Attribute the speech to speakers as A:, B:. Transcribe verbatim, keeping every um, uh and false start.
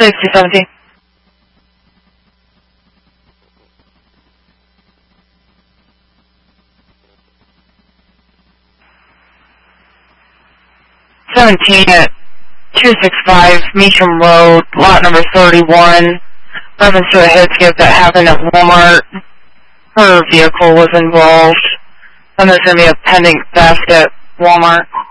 A: sixty seventeen. seventeen at two sixty-five Meacham Road, lot number thirty-one. Reference to a headskip that happened at Walmart. Her vehicle was involved. And there's going to be a pending theft at Walmart.